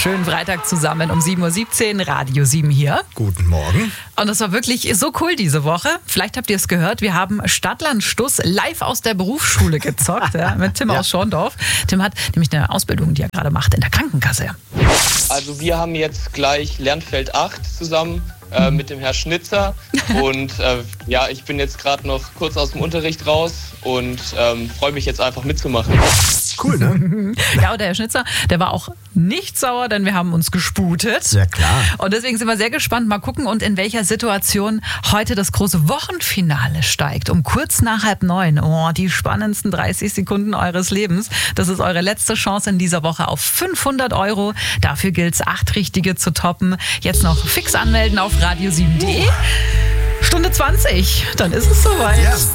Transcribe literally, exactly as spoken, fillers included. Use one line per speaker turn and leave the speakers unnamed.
Schönen Freitag zusammen um sieben Uhr siebzehn, Radio sieben hier.
Guten Morgen.
Und es war wirklich so cool diese Woche. Vielleicht habt ihr es gehört, wir haben Stadtlandstuss live aus der Berufsschule gezockt, ja, mit Tim
Ja.
aus Schorndorf. Tim hat nämlich eine Ausbildung, die er gerade macht in der Krankenkasse.
Also wir haben jetzt gleich Lernfeld acht zusammen äh, mit dem Herr Schnitzer und äh, ja, ich bin jetzt gerade noch kurz aus dem Unterricht raus und ähm, freue mich jetzt einfach mitzumachen.
Cool, ne?
Ja, und der Herr Schnitzer, der war auch nicht sauer, denn wir haben uns gesputet.
Ja, klar.
Und deswegen sind wir sehr gespannt, mal gucken und in welcher Situation heute das große Wochenfinale steigt. Um kurz nach halb neun. Oh, die spannendsten dreißig Sekunden eures Lebens. Das ist eure letzte Chance in dieser Woche auf fünfhundert Euro. Dafür gilt es, acht Richtige zu toppen. Jetzt noch fix anmelden auf radio sieben punkt de. Stunde zwanzig, dann ist es soweit.
Ja.